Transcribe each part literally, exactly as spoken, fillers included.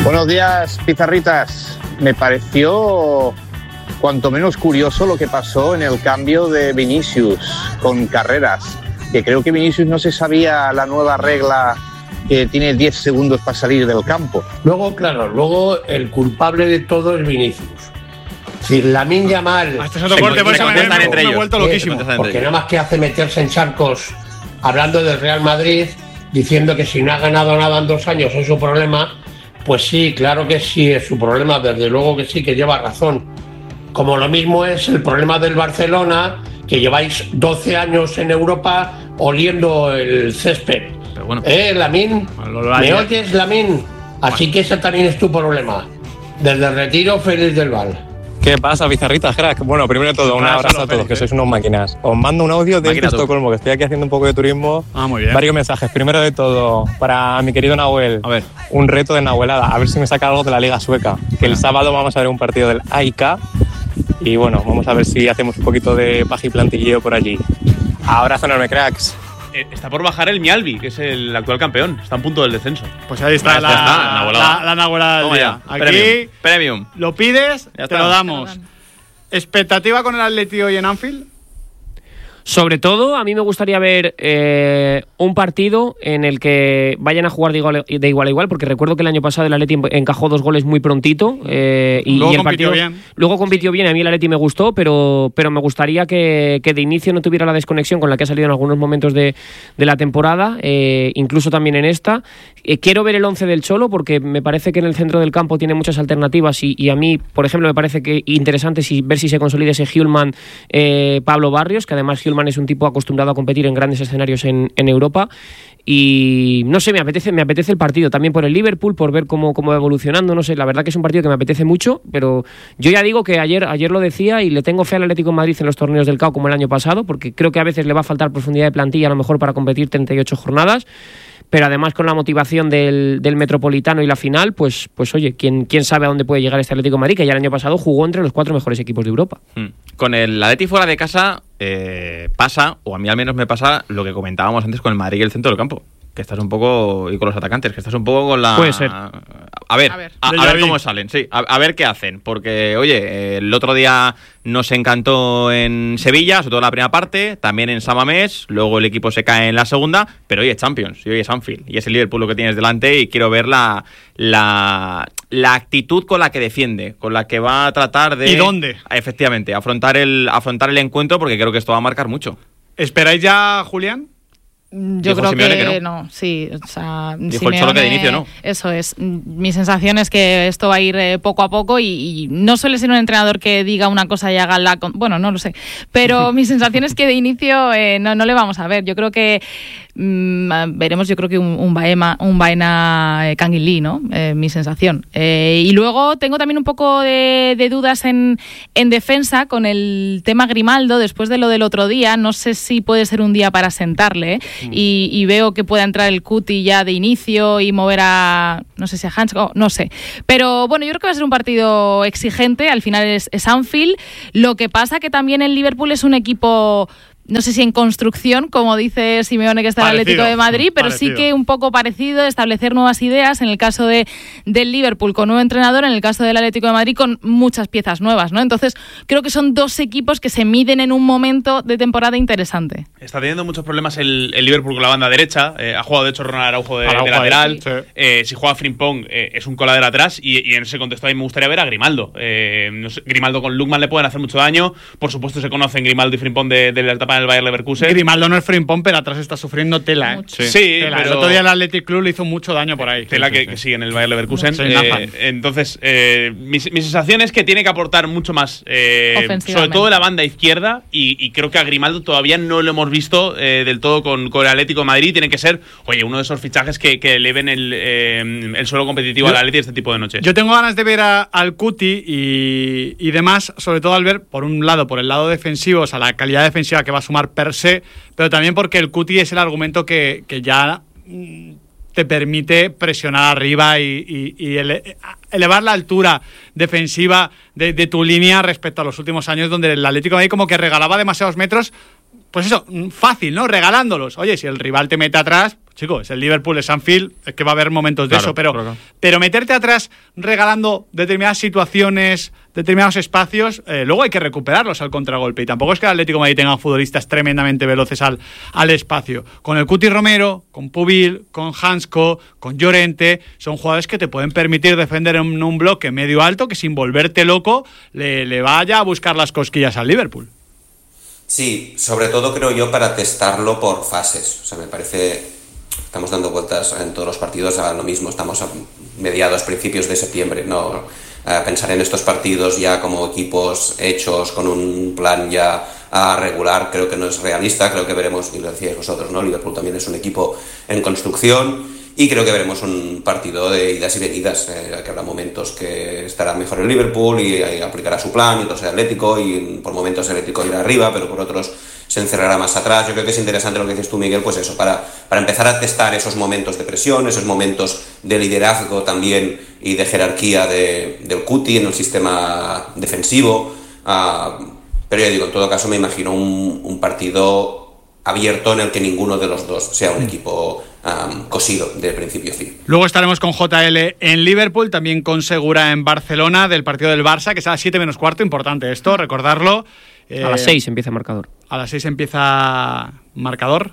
Buenos días, pizarritas. Me pareció cuanto menos curioso lo que pasó en el cambio de Vinicius con Carreras, que creo que Vinicius no se sabía la nueva regla que tiene diez segundos para salir del campo. Luego, claro, luego el culpable de todo es Vinicius. Si Lamine Yamal... Este es otro corte, por eso me, me, me, me he vuelto loquísimo. Porque nada más que hace meterse en charcos hablando del Real Madrid, diciendo que si no ha ganado nada en dos años es su problema, pues sí, claro que sí es su problema, desde luego que sí, que lleva razón. Como lo mismo es el problema del Barcelona, que lleváis doce años en Europa oliendo el césped. Pero bueno, ¿Eh, Lamine? ¿Me oyes, Lamine? Así bueno. Que ese también es tu problema. Desde el retiro, feliz del Val. ¿Qué pasa, pizarritas, crack? Bueno, primero de todo, un abrazo a todos, que sois unos máquinas. Os mando un audio de Estocolmo, que estoy aquí haciendo un poco de turismo. Ah, muy bien. Varios mensajes. Primero de todo, para mi querido Nahuel, a ver. un reto de Nahuelada, a ver si me saca algo de la Liga Sueca. Que el sábado vamos a ver un partido del A I K. Y bueno, vamos a ver si hacemos un poquito de paja y plantilleo por allí. Abrazo enorme, cracks. Eh, está por bajar el Mialbi, que es el actual campeón. Está en punto del descenso. Pues ahí está, la, la, la, la Nahuelada del día. Aquí Premium. Premium. Lo pides, ya te lo damos. Te lo ¿Expectativa con el Atleti hoy en Anfield? Sobre todo, a mí me gustaría ver eh, un partido en el que vayan a jugar de igual, de igual a igual, porque recuerdo que el año pasado el Atleti encajó dos goles muy prontito eh, y, luego y el compitió partido bien. Luego compitió bien, a mí el Atleti me gustó, pero, pero me gustaría que, que de inicio no tuviera la desconexión con la que ha salido en algunos momentos de, de la temporada, eh, incluso también en esta. Eh, quiero ver el once del Cholo, porque me parece que en el centro del campo tiene muchas alternativas y, y a mí, por ejemplo, me parece que interesante si, ver si se consolida ese Hjulman eh, Pablo Barrios, que además Hjulman es un tipo acostumbrado a competir en grandes escenarios en, en Europa. Y no sé, me apetece, me apetece el partido también por el Liverpool, por ver cómo, cómo va evolucionando. No sé, la verdad que es un partido que me apetece mucho, pero yo ya digo que ayer, ayer lo decía y le tengo fe al Atlético de Madrid en los torneos del C A O como el año pasado, porque creo que a veces le va a faltar profundidad de plantilla a lo mejor para competir treinta y ocho jornadas. Pero además con la motivación del, del Metropolitano y la final, pues, pues oye, ¿quién, quién sabe a dónde puede llegar este Atlético de Madrid, que ya el año pasado jugó entre los cuatro mejores equipos de Europa. Hmm. Con el Atleti fuera de casa eh, pasa, o a mí al menos me pasa, lo que comentábamos antes con el Madrid y el centro del campo. Que estás un poco, y con los atacantes, que estás un poco con la... Puede ser. A ver, a ver, a, a ver cómo salen, sí, a, a ver qué hacen. Porque, oye, el otro día nos encantó en Sevilla, sobre todo en la primera parte, también en San Mamés, luego el equipo se cae en la segunda, pero hoy es Champions, y hoy es Anfield, y es el Liverpool lo que tienes delante, y quiero ver la, la, la actitud con la que defiende, con la que va a tratar de... ¿Y dónde? Efectivamente, afrontar el, afrontar el encuentro, porque creo que esto va a marcar mucho. ¿Esperáis ya, Julián? Yo Dijo creo Simeone que, que no. no, sí, o sea, dijo Simeone, el Cholo que de inicio no. Eso es. Mi sensación es que esto va a ir eh, poco a poco y, y no suele ser un entrenador que diga una cosa y haga la... Con... Bueno, no lo sé. Pero mi sensación es que de inicio eh, no, no le vamos a ver. Yo creo que mmm, veremos, yo creo que un, un Baena, un Baena eh, Canguilí, ¿no? Eh, mi sensación. Eh, y luego tengo también un poco de, de dudas en, en defensa con el tema Grimaldo, después de lo del otro día. No sé si puede ser un día para sentarle, ¿eh? Y, y veo que pueda entrar el Cuti ya de inicio y mover a, no sé si a Hans, oh, no sé. Pero bueno, yo creo que va a ser un partido exigente, al final es, es Anfield. Lo que pasa que también el Liverpool es un equipo... No sé si en construcción, como dice Simeone que está en el Atlético de Madrid, pero parecido. Sí que un poco parecido, establecer nuevas ideas, en el caso de del Liverpool con nuevo entrenador, en el caso del Atlético de Madrid con muchas piezas nuevas, ¿no? Entonces, creo que son dos equipos que se miden en un momento de temporada interesante. Está teniendo muchos problemas el, el Liverpool con la banda derecha, eh, ha jugado de hecho Ronald Araujo de, Araujo de lateral, sí. eh, si juega Frimpong eh, es un coladero atrás y, y en ese contexto a mí me gustaría ver a Grimaldo. Eh, no sé, Grimaldo con Lookman le pueden hacer mucho daño, por supuesto se conocen Grimaldo y Frimpong de, de la etapa en el Bayer Leverkusen. Grimaldo no es Frimpong, pero atrás está sufriendo tela, ¿eh? Sí, sí tela. Pero el otro día el Athletic Club le hizo mucho daño por ahí. Tela sí, que, sí, que sigue en el Bayer Leverkusen. Sí, eh, entonces, eh, mi, mi sensación es que tiene que aportar mucho más, eh, sobre todo en la banda izquierda, y, y creo que a Grimaldo todavía no lo hemos visto eh, del todo con, con el Atlético de Madrid. Tiene que ser, oye, uno de esos fichajes que, que eleven el, eh, el suelo competitivo yo, al Atlético este tipo de noches. Yo tengo ganas de ver a, al Cuti y, y demás, sobre todo al ver, por un lado, por el lado defensivo, o sea, la calidad defensiva que va a sumar per se, pero también porque el Cuti es el argumento que, que ya te permite presionar arriba y, y, y ele, elevar la altura defensiva de, de tu línea respecto a los últimos años, donde el Atlético de Madrid como que regalaba demasiados metros, pues eso, fácil, ¿no? Regalándolos. Oye, si el rival te mete atrás, chico, es el Liverpool, es Anfield, es que va a haber momentos de Claro, eso, pero, claro. pero meterte atrás regalando determinadas situaciones, determinados espacios, eh, luego hay que recuperarlos al contragolpe. Y tampoco es que el Atlético de Madrid tenga futbolistas tremendamente veloces al, al espacio. Con el Cuti Romero, con Pubil, con Hansko, con Llorente, son jugadores que te pueden permitir defender en un bloque medio alto que sin volverte loco le, le vaya a buscar las cosquillas al Liverpool. Sí, sobre todo creo yo para testarlo por fases. O sea, me parece, estamos dando vueltas en todos los partidos a lo mismo, estamos a mediados, principios de septiembre, ¿no? A pensar en estos partidos ya como equipos hechos, con un plan ya a regular, creo que no es realista, creo que veremos, y lo decíais vosotros, ¿no? Liverpool también es un equipo en construcción, y creo que veremos un partido de idas y venidas, eh, que habrá momentos que estará mejor el Liverpool y, y aplicará su plan, y otros el Atlético, y por momentos el Atlético irá arriba, pero por otros se encerrará más atrás. Yo creo que es interesante lo que dices tú, Miguel, pues eso, para, para empezar a testar esos momentos de presión, esos momentos de liderazgo también y de jerarquía de, del Cuti en el sistema defensivo. Uh, pero ya digo, en todo caso me imagino un, un partido abierto en el que ninguno de los dos sea un equipo um, cosido de principio a fin. Luego estaremos con J L en Liverpool, también con Segura en Barcelona, del partido del Barça, que es a las siete menos cuarto, importante esto, recordarlo. Eh, a las seis empieza el marcador. A las seis empieza marcador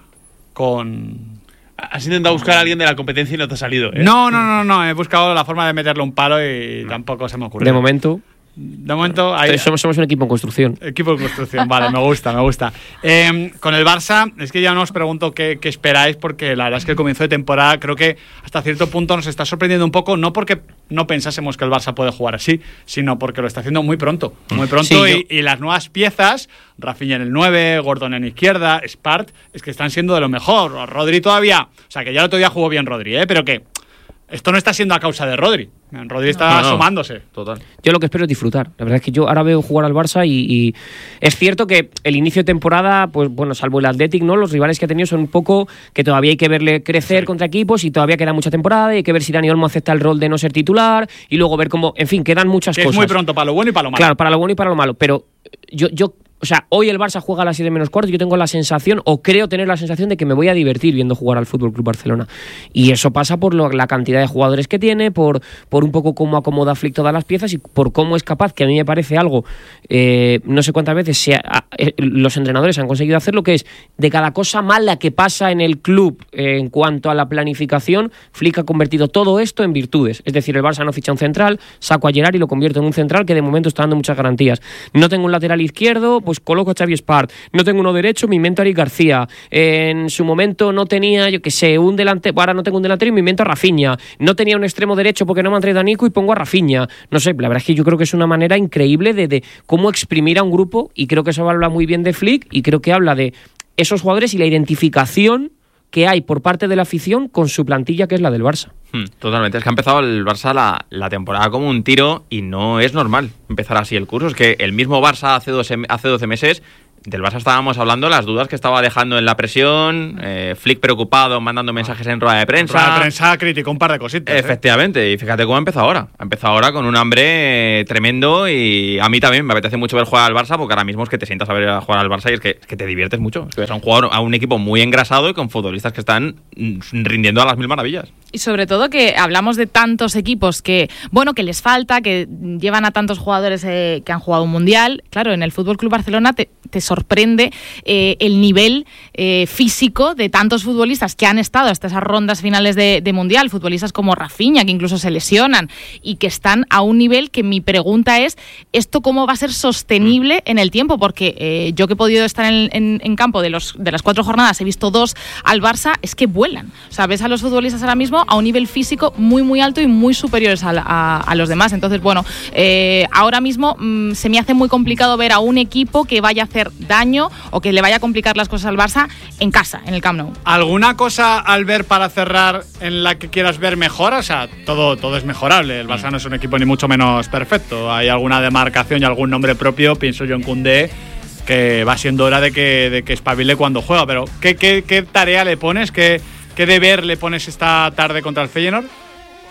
con... Has intentado buscar a alguien de la competencia y no te ha salido, ¿eh? No, no, no, no, he buscado la forma de meterle un palo y no. tampoco se me ocurre. De momento... De momento hay, somos, somos un equipo en construcción. Equipo en construcción, vale, me gusta, me gusta. Eh, con el Barça, es que ya no os pregunto qué, qué esperáis, porque la verdad es que el comienzo de temporada creo que hasta cierto punto nos está sorprendiendo un poco, no porque no pensásemos que el Barça puede jugar así, sino porque lo está haciendo muy pronto, muy pronto, sí, y, yo... y las nuevas piezas, Rafinha en el nueve, Gordon en izquierda, Spart, es que están siendo de lo mejor. Rodri todavía, o sea que ya el otro día jugó bien Rodri, ¿eh? Pero que esto no está siendo a causa de Rodri. Rodri está no, no, sumándose. Total. Yo lo que espero es disfrutar. La verdad es que yo ahora veo jugar al Barça y, y es cierto que el inicio de temporada, pues bueno, salvo el Athletic, ¿no? Los rivales que ha tenido son un poco que todavía hay que verle crecer sí. contra equipos y todavía queda mucha temporada y hay que ver si Dani Olmo acepta el rol de no ser titular y luego ver cómo, en fin, quedan muchas que cosas. Es muy pronto para lo bueno y para lo malo. Claro, para lo bueno y para lo malo, pero yo... yo O sea, hoy el Barça juega a las siete menos cuarto. Yo tengo la sensación, o creo tener la sensación, de que me voy a divertir viendo jugar al F C Barcelona. Y eso pasa por lo, la cantidad de jugadores que tiene, por, por un poco cómo acomoda Flick todas las piezas y por cómo es capaz, que a mí me parece algo, eh, no sé cuántas veces se ha, eh, los entrenadores han conseguido hacer, lo que es de cada cosa mala que pasa en el club eh, en cuanto a la planificación, Flick ha convertido todo esto en virtudes. Es decir, el Barça no ficha un central, saco a Gerard y lo convierto en un central que de momento está dando muchas garantías. No tengo un lateral izquierdo, pues coloco a Xavi Spart. No tengo uno derecho, me invento a Eric García. En su momento no tenía, yo que sé, un delantero, ahora no tengo un delantero y me invento a Rafinha. No tenía un extremo derecho porque no me han traído a Nico y pongo a Rafinha. No sé, la verdad es que yo creo que es una manera increíble de, de cómo exprimir a un grupo y creo que eso habla muy bien de Flick y creo que habla de esos jugadores y la identificación que hay por parte de la afición con su plantilla, que es la del Barça. Hmm, totalmente, es que ha empezado el Barça la, la temporada como un tiro y no es normal empezar así el curso. Es que el mismo Barça hace doce, hace doce meses, del Barça estábamos hablando, las dudas que estaba dejando en la presión, eh, Flick preocupado, mandando mensajes en rueda de prensa. Rueda de prensa criticó un par de cositas. Efectivamente, ¿eh? Y fíjate cómo ha empezado ahora. Ha empezado ahora con un hambre tremendo y a mí también me apetece mucho ver jugar al Barça porque ahora mismo es que te sientas a ver jugar al Barça y es que, es que te diviertes mucho. Es que ves a un jugador, a un equipo muy engrasado y con futbolistas que están rindiendo a las mil maravillas. Y sobre todo que hablamos de tantos equipos que, bueno, que les falta, que llevan a tantos jugadores eh, que han jugado un mundial. Claro, en el F C Barcelona te, te sorprende eh, el nivel eh, físico de tantos futbolistas que han estado hasta esas rondas finales de, de mundial, futbolistas como Rafinha, que incluso se lesionan y que están a un nivel que mi pregunta es, ¿esto cómo va a ser sostenible en el tiempo? Porque eh, yo que he podido estar en, en, en campo de, los, de las cuatro jornadas, he visto dos al Barça, es que vuelan. O sea, ves a los futbolistas ahora mismo a un nivel físico muy, muy alto y muy superiores a, a, a los demás. Entonces, bueno, eh, ahora mismo mmm, se me hace muy complicado ver a un equipo que vaya a hacer daño o que le vaya a complicar las cosas al Barça en casa, en el Camp Nou. ¿Alguna cosa al ver para cerrar en la que quieras ver mejor? O sea, todo, todo es mejorable. El Barça no es un equipo ni mucho menos perfecto. Hay alguna demarcación y algún nombre propio, pienso yo en Koundé, que va siendo hora de que, de que espabile cuando juega. Pero, ¿qué, qué, qué tarea le pones? ¿Qué, ¿Qué deber le pones esta tarde contra el Feyenoord?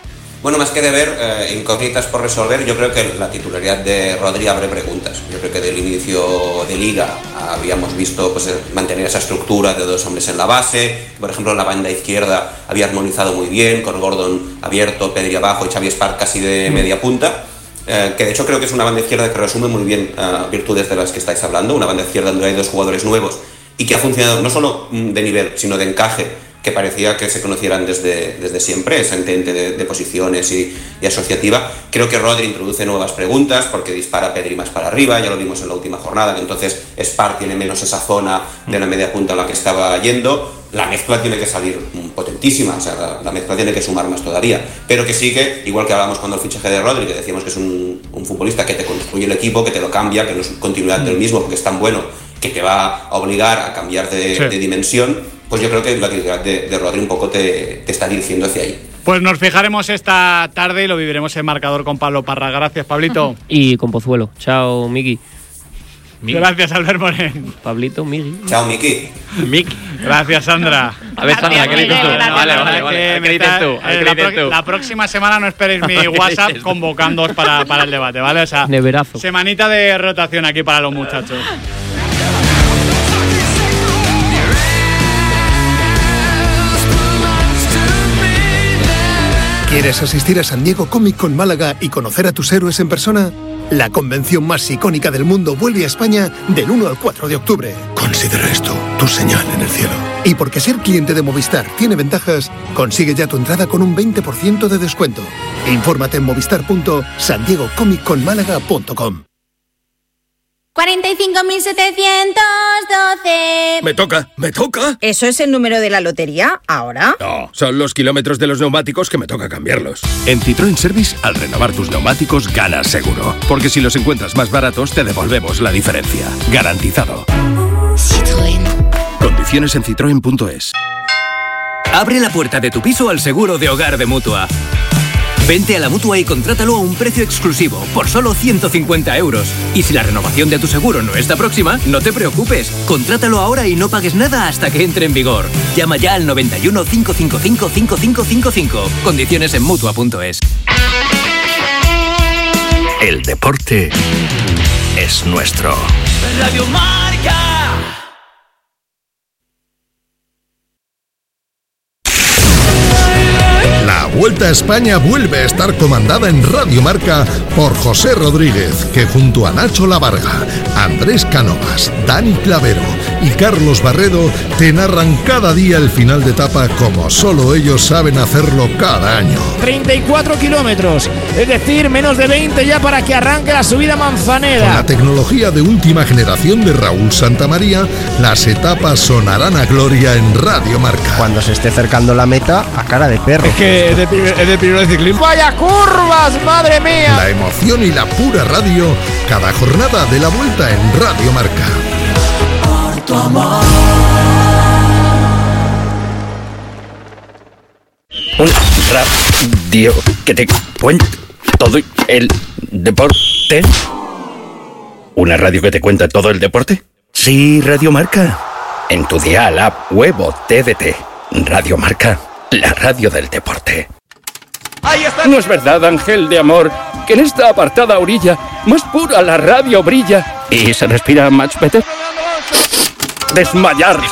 Bueno, más que de ver eh, incógnitas por resolver, yo creo que la titularidad de Rodri abre preguntas. Yo creo que del inicio de Liga habíamos visto pues, mantener esa estructura de dos hombres en la base. Por ejemplo, la banda izquierda había armonizado muy bien, con Gordon abierto, Pedri abajo y Xavi Esparc casi de media punta. Eh, que de hecho creo que es una banda izquierda que resume muy bien uh, virtudes de las que estáis hablando. Una banda izquierda donde hay dos jugadores nuevos y que ha funcionado no solo de nivel, sino de encaje, que parecía que se conocieran desde, desde siempre, esa entente de, de posiciones y, y asociativa. Creo que Rodri introduce nuevas preguntas porque dispara a Pedri más para arriba, ya lo vimos en la última jornada, que entonces Esparc tiene menos esa zona de la media punta en la que estaba yendo. La mezcla tiene que salir potentísima, o sea, la, la mezcla tiene que sumar más todavía, pero que sigue, igual que hablábamos cuando el fichaje de Rodri, que decíamos que es un, un futbolista que te construye el equipo, que te lo cambia, que no es continuidad del mismo porque es tan bueno que te va a obligar a cambiar de, sí. de dimensión. Pues yo creo que la actividad de, de Rodri un poco te, te está dirigiendo hacia ahí. Pues nos fijaremos esta tarde y lo viviremos en marcador con Pablo Parra. Gracias, Pablito. Y con Pozuelo. Chao, Miki. Miki. Gracias, Albert Morén. Pablito, Miki. Chao, Miki. Miki. Gracias, Sandra. A ver, Sandra, ¿qué dices tú? Gracias, vale, vale, vale. ¿Qué dices tú? Eh, la, pro- la próxima semana no esperéis mi WhatsApp convocándoos para, para el debate, ¿vale? O sea, neverazo. Semanita de rotación aquí para los muchachos. ¿Quieres asistir a San Diego Comic Con Málaga y conocer a tus héroes en persona? La convención más icónica del mundo vuelve a España del uno al cuatro de octubre. Considera esto tu señal en el cielo. Y porque ser cliente de Movistar tiene ventajas, consigue ya tu entrada con un veinte por ciento de descuento. Infórmate en movistar punto san diego comic con málaga punto com. cuarenta y cinco mil setecientos doce. Me toca, me toca. ¿Eso es el número de la lotería ahora? No, son los kilómetros de los neumáticos que me toca cambiarlos. En Citroën Service, al renovar tus neumáticos, ganas seguro. Porque si los encuentras más baratos, te devolvemos la diferencia. Garantizado. Citroën. Condiciones en citroen punto es. Abre la puerta de tu piso al seguro de hogar de Mutua. Vente a la Mutua y contrátalo a un precio exclusivo, por solo ciento cincuenta euros. Y si la renovación de tu seguro no está próxima, no te preocupes. Contrátalo ahora y no pagues nada hasta que entre en vigor. Llama ya al noventa y uno, cinco cinco cinco, cinco cinco cinco cinco. Condiciones en Mutua punto es. El deporte es nuestro. Radio Marca. La Vuelta a España vuelve a estar comandada en Radio Marca por José Rodríguez, que junto a Nacho Lavarga, Andrés Cánovas, Dani Clavero y Carlos Barredo te narran cada día el final de etapa como solo ellos saben hacerlo cada año. treinta y cuatro kilómetros, es decir, menos de veinte ya para que arranque la subida Manzanera. Con la tecnología de última generación de Raúl Santamaría, las etapas sonarán a gloria en Radio Marca. Cuando se esté acercando la meta, a cara de perro. Es que es de, es de primero de ciclismo. ¡Vaya curvas, madre mía! La emoción y la pura radio, cada jornada de la Vuelta en Radio Marca. Por tu amor. Un radio que te cuenta todo el deporte. ¿Una radio que te cuenta todo el deporte? Sí, Radio Marca. En tu dial, app, web o T D T. Radio Marca, la radio del deporte. No es verdad, ángel de amor, que en esta apartada orilla más pura la radio brilla y se respira much better. Desmayarse.